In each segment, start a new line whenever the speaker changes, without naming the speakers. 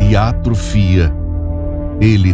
e atrofia, Ele.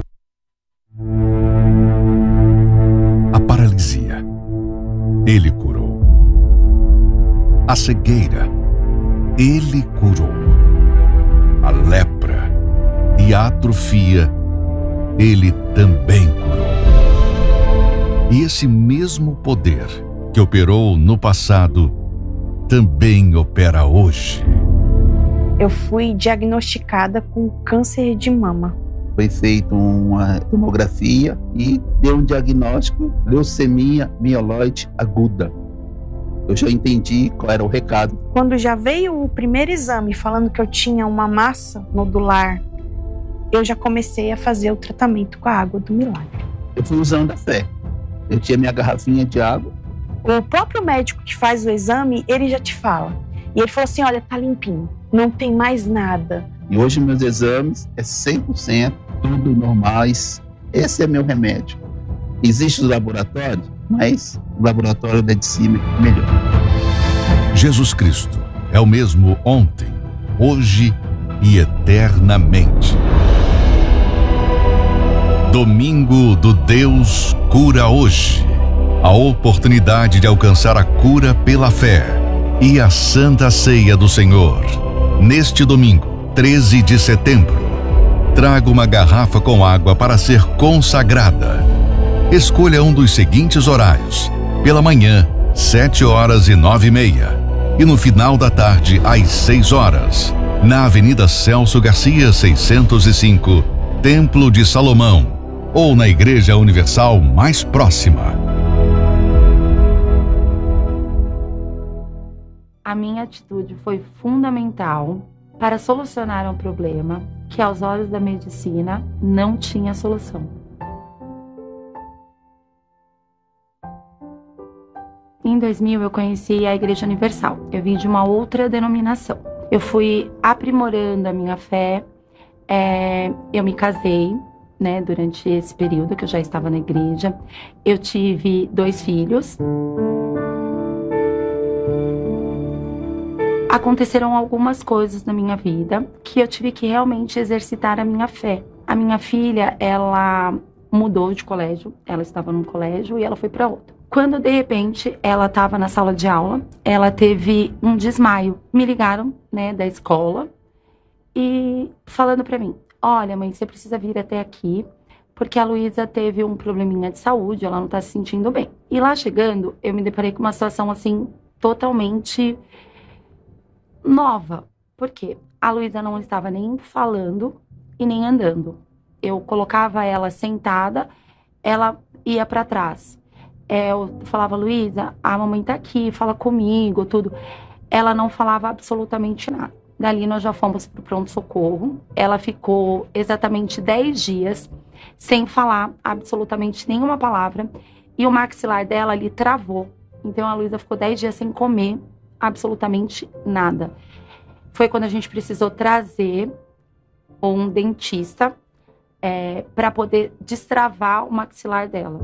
A paralisia, Ele curou. A cegueira, Ele curou. A lepra e a atrofia, Ele também curou. E esse mesmo poder que operou no passado, também opera hoje.
Eu fui diagnosticada com câncer de mama.
Foi feita uma tomografia e deu um diagnóstico: leucemia mieloide aguda. Eu já entendi qual era o recado.
Quando já veio o primeiro exame falando que eu tinha uma massa nodular, eu já comecei a fazer o tratamento com a água do milagre.
Eu fui usando a fé. Eu tinha minha garrafinha de água.
O próprio médico que faz o exame, ele já te fala. E ele falou assim: olha, tá limpinho, não tem mais nada.
E hoje meus exames é 100%, tudo normais. Esse é meu remédio. Existe o laboratório, mas o laboratório da de cima é melhor.
Jesus Cristo é o mesmo ontem, hoje e eternamente. Domingo do Deus Cura Hoje. A oportunidade de alcançar a cura pela fé e a Santa Ceia do Senhor. Neste domingo, 13 de setembro, traga uma garrafa com água para ser consagrada. Escolha um dos seguintes horários: pela manhã, 7h09h30, e no final da tarde, às 6h, na Avenida Celso Garcia, 605, Templo de Salomão, ou na Igreja Universal mais próxima.
A minha atitude foi fundamental para solucionar um problema que, aos olhos da medicina, não tinha solução. Em 2000, eu conheci a Igreja Universal. Eu vim de uma outra denominação. Eu fui aprimorando a minha fé. Eu me casei, né, durante esse período que eu já estava na igreja. Eu tive 2 filhos. Aconteceram algumas coisas na minha vida que eu tive que realmente exercitar a minha fé. A minha filha, ela mudou de colégio, ela estava num colégio e ela foi para outro. Quando, de repente, ela estava na sala de aula, ela teve um desmaio. Me ligaram, né, da escola e falando para mim: olha, mãe, você precisa vir até aqui, porque a Luísa teve um probleminha de saúde, ela não tá se sentindo bem. E lá chegando, eu me deparei com uma situação, assim, totalmente nova. Por quê? A Luísa não estava nem falando e nem andando. Eu colocava ela sentada, ela ia para trás. Eu falava: Luísa, a mamãe tá aqui, fala comigo, tudo. Ela não falava absolutamente nada. Dali nós já fomos pro pronto-socorro. Ela ficou exatamente 10 dias sem falar absolutamente nenhuma palavra. E o maxilar dela ali travou. Então a Luísa ficou 10 dias sem comer absolutamente nada. Foi quando a gente precisou trazer um dentista para poder destravar o maxilar dela.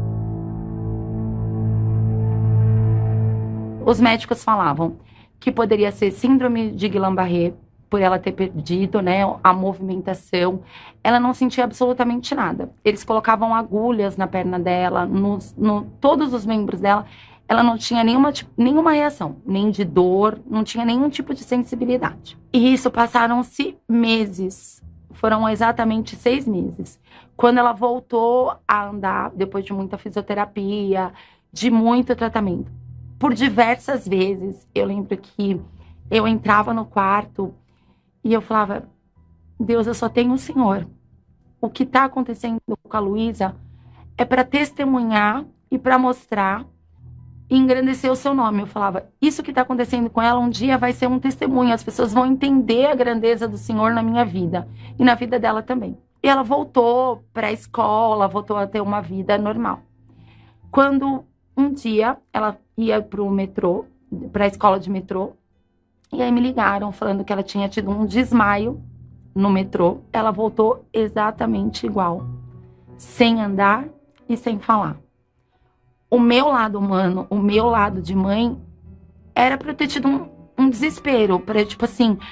Os médicos falavam que poderia ser síndrome de Guillain-Barré, por ela ter perdido, né, a movimentação. Ela não sentia absolutamente nada. Eles colocavam agulhas na perna dela, todos os membros dela. Ela não tinha nenhuma reação, nem de dor, não tinha nenhum tipo de sensibilidade. E isso passaram-se meses. Foram exatamente 6 meses. Quando ela voltou a andar, depois de muita fisioterapia, de muito tratamento, por diversas vezes, eu lembro que eu entrava no quarto e eu falava: Deus, eu só tenho o Senhor. O que está acontecendo com a Luísa é para testemunhar e para mostrar e engrandecer o seu nome. Eu falava: isso que está acontecendo com ela um dia vai ser um testemunho. As pessoas vão entender a grandeza do Senhor na minha vida e na vida dela também. E ela voltou para a escola, voltou a ter uma vida normal. Quando um dia ela ia para o metrô, para a escola de metrô, e aí me ligaram falando que ela tinha tido um desmaio no metrô. Ela voltou exatamente igual, sem andar e sem falar. O meu lado humano, o meu lado de mãe, era para eu ter tido um desespero, para tipo assim,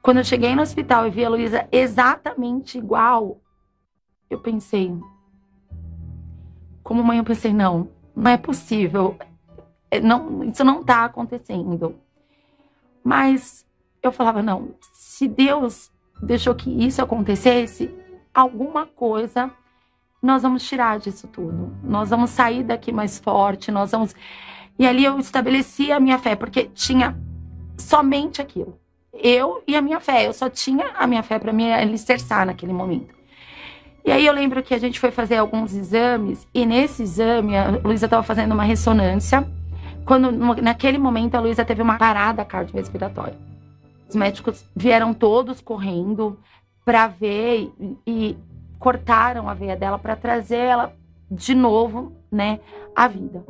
Quando eu cheguei no hospital e vi a Luísa exatamente igual, eu pensei, como mãe, eu pensei, não é possível, isso não tá acontecendo. Mas eu falava, não, se Deus deixou que isso acontecesse, alguma coisa nós vamos tirar disso tudo. Nós vamos sair daqui mais forte, E ali eu estabeleci a minha fé, porque tinha somente aquilo. Eu e a minha fé. Eu só tinha a minha fé para me alicerçar naquele momento. E aí eu lembro que a gente foi fazer alguns exames, e nesse exame a Luísa estava fazendo uma ressonância, quando naquele momento a Luísa teve uma parada cardiorrespiratória. Os médicos vieram todos correndo para ver e cortaram a veia dela para trazer ela de novo, né, à vida.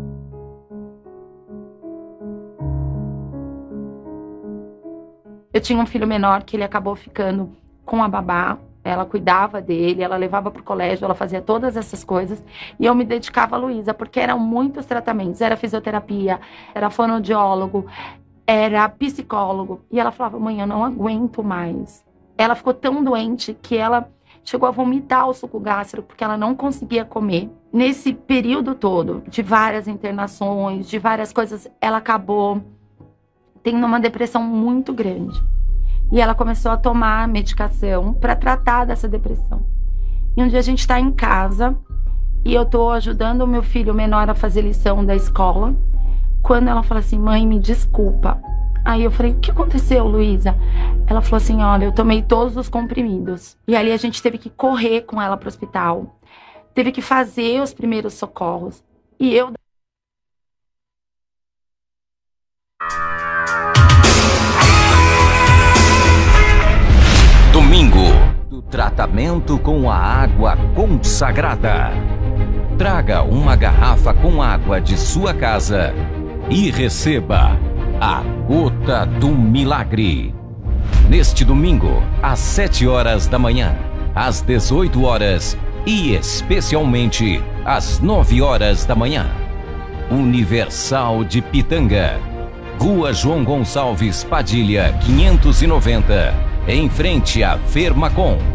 Eu tinha um filho menor que ele acabou ficando com a babá. Ela cuidava dele, ela levava para o colégio, ela fazia todas essas coisas. E eu me dedicava a Luísa, porque eram muitos tratamentos. Era fisioterapia, era fonoaudiólogo, era psicólogo. E ela falava, mãe, eu não aguento mais. Ela ficou tão doente que ela chegou a vomitar o suco gástrico, porque ela não conseguia comer. Nesse período todo, de várias internações, de várias coisas, ela acabou tendo uma depressão muito grande. E ela começou a tomar medicação para tratar dessa depressão. E um dia a gente está em casa e eu estou ajudando o meu filho menor a fazer lição da escola. Quando ela fala assim, mãe, me desculpa. Aí eu falei, o que aconteceu, Luísa? Ela falou assim, olha, eu tomei todos os comprimidos. E ali a gente teve que correr com ela para o hospital. Teve que fazer os primeiros socorros. E eu...
Domingo do tratamento com a água consagrada. Traga uma garrafa com água de sua casa e receba a Gota do Milagre. Neste domingo, às 7 horas da manhã, às 18 horas e especialmente às 9 horas da manhã. Universal de Pitanga, Rua João Gonçalves Padilha, 590, em frente à Fermacom.